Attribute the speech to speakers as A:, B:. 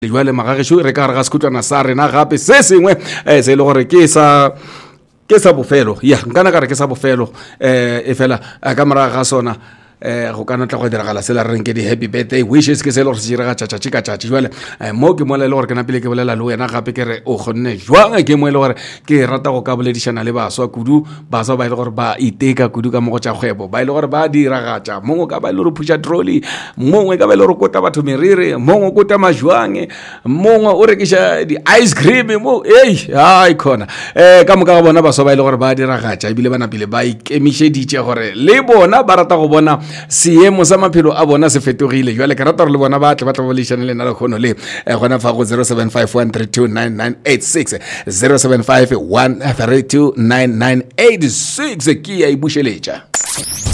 A: jwale magagesho re ka re ga sekhutlwana sa rena gape se sengwe se ile gore ke sa bofelo nkana ka re ke sa bofelo fela ka moraga ga sona go kana tla go diragala se la reng ke di happy birthday wishes ke se le gore se dira ga tšatši jwale mo ke mo le gore ke na pele ke bolela le wena gape ke re o gonne jwang ke mo le gore ke rata go ka boledišana le baswa kudu baswa ba ile gore ba iteka kudu ka mo go tša kgwebo ba ile gore ba diragatša mongwe ka ba ile gore phusha trolley mongwe ka ba ile gore kota batho meriri mongwe kota majwang mongwe o rekiša di ice cream mo hai khona ka moka ga bona baswa ba ile gore ba diragatša ebile bana pele ba ikemišeditše gore le bona ba rata go bona seemo sa maphelo a bona se fetogile jwale ke rata gore le bona ba tla boledišane le nna le kgono le gona fa go 0751329986 0751329986 ke ya e bušeletša.